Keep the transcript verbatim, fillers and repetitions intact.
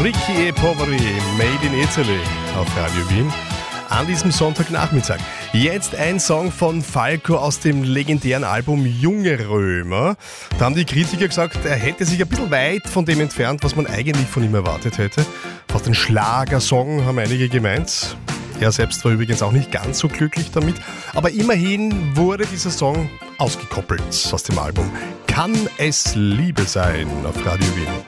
Ricky e Poveri, Made in Italy auf Radio Wien an diesem Sonntagnachmittag. Jetzt ein Song von Falco aus dem legendären Album Junge Römer. Da haben die Kritiker gesagt, er hätte sich ein bisschen weit von dem entfernt, was man eigentlich von ihm erwartet hätte. Fast ein Schlagersong, haben einige gemeint. Er selbst war übrigens auch nicht ganz so glücklich damit. Aber immerhin wurde dieser Song ausgekoppelt aus dem Album. Kann es Liebe sein auf Radio Wien?